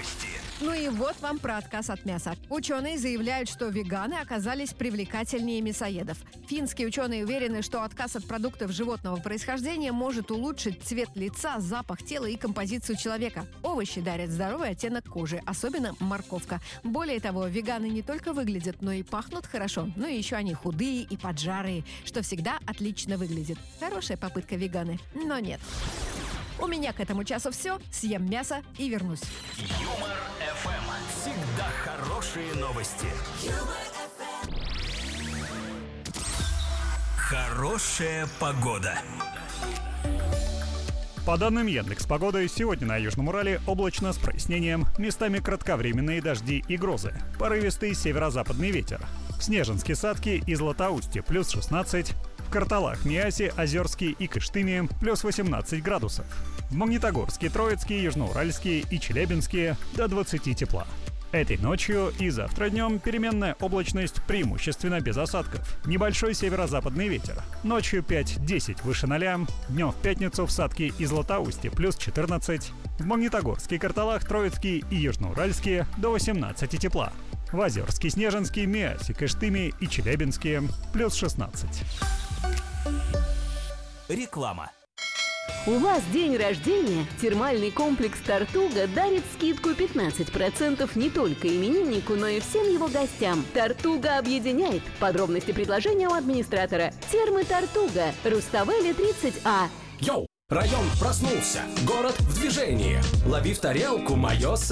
Новости. Ну и вот вам про отказ от мяса. Ученые заявляют, что веганы оказались привлекательнее мясоедов. Финские ученые уверены, что отказ от продуктов животного происхождения может улучшить цвет лица, запах тела и композицию человека. Овощи дарят здоровый оттенок кожи, особенно морковка. Более того, веганы не только выглядят, но и пахнут хорошо. Ну и еще они худые и поджарые, что всегда отлично выглядит. Хорошая попытка веганы, но нет. У меня к этому часу все. Съем мясо и вернусь. Юмор ФМ. Всегда хорошие новости. Хорошая погода. По данным Яндекс.Погоды, сегодня на Южном Урале облачно с прояснением, местами кратковременные дожди и грозы, порывистый северо-западный ветер. В Снежинске, Садке и Златоусте плюс 16, в Карталах, Миасе, Озерске и Кыштыме плюс 18 градусов. В Магнитогорске, Троицке, Южноуральске и Челябинске до 20 тепла. Этой ночью и завтра днем переменная облачность, преимущественно без осадков. Небольшой северо-западный ветер. Ночью 5-10 выше 0, днем в пятницу в Садке и Златоусте плюс 14, в Магнитогорске, Карталах, Троицке и Южноуральске до 18 тепла. В Озерске, Снежинске, Миасе, Кыштыме и Челябинске плюс 16. Реклама. У вас день рождения? Термальный комплекс «Тартуга» дарит скидку 15% не только имениннику, но и всем его гостям. «Тартуга» объединяет. Подробности предложения у администратора. Термы «Тартуга», Руставели 30А. Йоу! Район проснулся, город в движении. Лови в тарелку мое